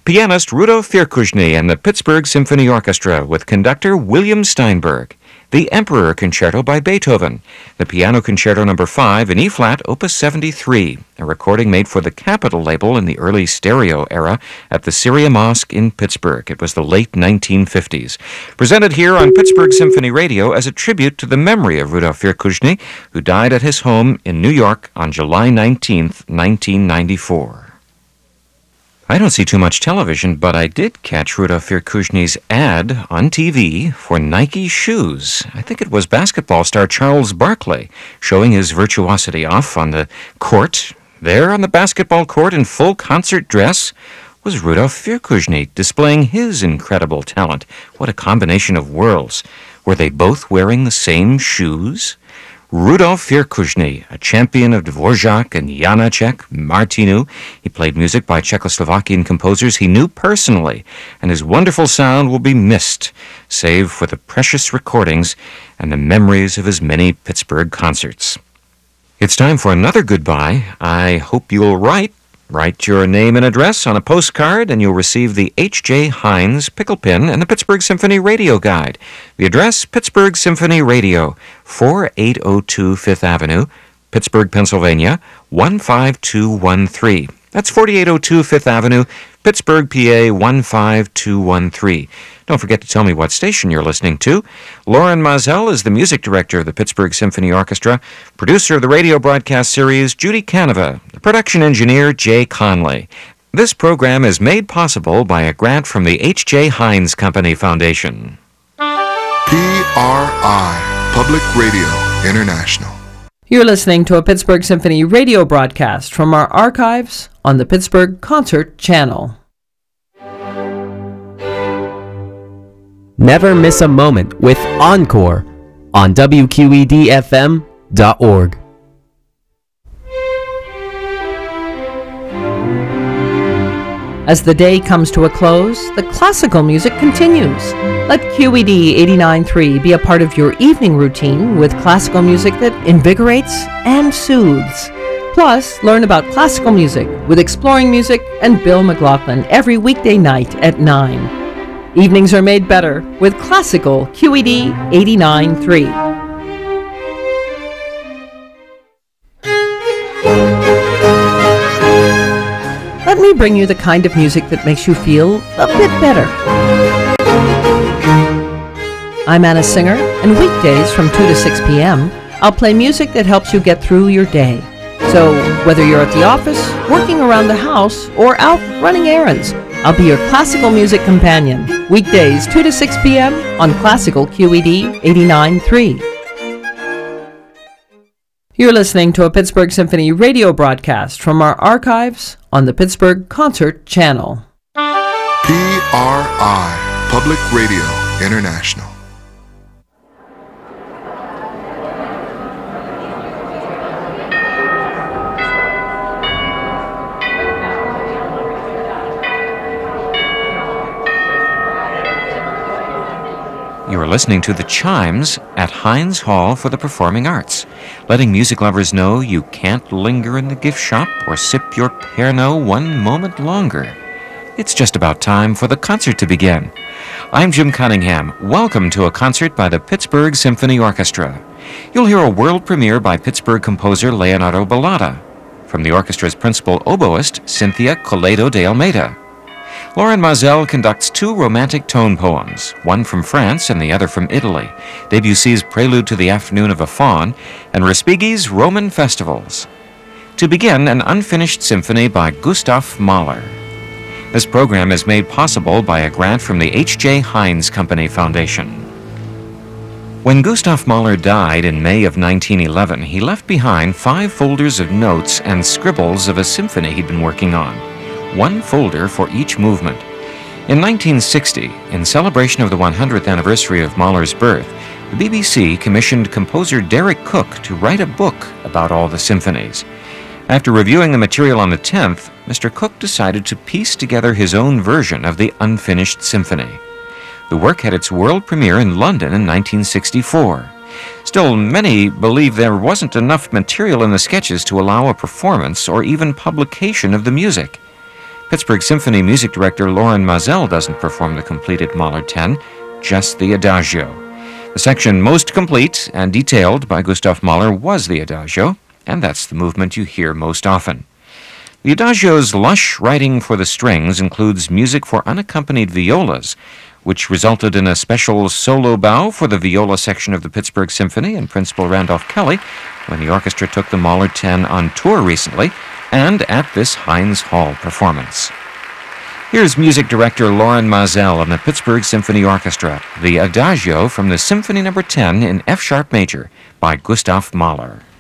Pianist Rudolf Firkushny and the Pittsburgh Symphony Orchestra with conductor William Steinberg. The Emperor Concerto by Beethoven. The Piano Concerto No. 5 in E-flat, Opus 73, a recording made for the Capitol label in the early stereo era at the Syria Mosque in Pittsburgh. It was the late 1950s. Presented here on Pittsburgh Symphony Radio as a tribute to the memory of Rudolf Firkushny, who died at his home in New York on July 19, 1994. I don't see too much television, but I did catch Rudolf Firkushny's ad on TV for Nike shoes. I think it was basketball star Charles Barkley showing his virtuosity off on the court. There on the basketball court in full concert dress was Rudolf Firkushny displaying his incredible talent. What a combination of worlds. Were they both wearing the same shoes? Rudolf Firkushny, a champion of Dvorak and Janacek, Martinu. He played music by Czechoslovakian composers he knew personally, and his wonderful sound will be missed, save for the precious recordings and the memories of his many Pittsburgh concerts. It's time for another goodbye. I hope you'll write your name and address on a postcard, and you'll receive the H.J. Heinz pickle pin and the Pittsburgh Symphony Radio Guide. The address, Pittsburgh Symphony Radio, 4802 Fifth Avenue, Pittsburgh, Pennsylvania, 15213. That's 4802 Fifth Avenue, Pittsburgh, PA, 15213. Don't forget to tell me what station you're listening to. Lauren Mazel is the music director of the Pittsburgh Symphony Orchestra, producer of the radio broadcast series, Judy Canova, the production engineer, Jay Conley. This program is made possible by a grant from the H.J. Heinz Company Foundation. PRI, Public Radio International. You're listening to a Pittsburgh Symphony radio broadcast from our archives on the Pittsburgh Concert Channel. Never miss a moment with Encore on WQED-FM.org. As the day comes to a close, the classical music continues. Let QED 89.3 be a part of your evening routine with classical music that invigorates and soothes. Plus, learn about classical music with Exploring Music and Bill McLaughlin every weekday night at 9. Evenings are made better with classical QED 89.3. Let me bring you the kind of music that makes you feel a bit better. I'm Anna Singer, and weekdays from 2 to 6 p.m., I'll play music that helps you get through your day. So, whether you're at the office, working around the house, or out running errands, I'll be your classical music companion. Weekdays 2 to 6 p.m. on Classical QED 89.3. You're listening to a Pittsburgh Symphony radio broadcast from our archives on the Pittsburgh Concert Channel. PRI, Public Radio International. You are listening to The Chimes at Heinz Hall for the Performing Arts, letting music lovers know you can't linger in the gift shop or sip your Pernod one moment longer. It's just about time for the concert to begin. I'm Jim Cunningham. Welcome to a concert by the Pittsburgh Symphony Orchestra. You'll hear a world premiere by Pittsburgh composer Leonardo Balada, from the orchestra's principal oboist, Cynthia Coledo de Almeida. Lauren Mazel conducts two romantic tone poems, one from France and the other from Italy, Debussy's Prelude to the Afternoon of a Faun, and Respighi's Roman Festivals. To begin, an unfinished symphony by Gustav Mahler. This program is made possible by a grant from the H.J. Heinz Company Foundation. When Gustav Mahler died in May of 1911, he left behind 5 folders of notes and scribbles of a symphony he'd been working on. 1 folder for each movement. In 1960, in celebration of the 100th anniversary of Mahler's birth, the BBC commissioned composer Derek Cook to write a book about all the symphonies. After reviewing the material on the 10th, Mr. Cook decided to piece together his own version of the unfinished symphony. The work had its world premiere in London in 1964. Still, many believe there wasn't enough material in the sketches to allow a performance or even publication of the music. Pittsburgh Symphony music director Loren Mazel doesn't perform the completed Mahler 10, just the Adagio. The section most complete and detailed by Gustav Mahler was the Adagio, and that's the movement you hear most often. The Adagio's lush writing for the strings includes music for unaccompanied violas, which resulted in a special solo bow for the viola section of the Pittsburgh Symphony and Principal Randolph Kelly when the orchestra took the Mahler 10 on tour recently and at this Heinz Hall performance. Here's music director Loren Mazel of the Pittsburgh Symphony Orchestra, the Adagio from the Symphony No. 10 in F-sharp major by Gustav Mahler.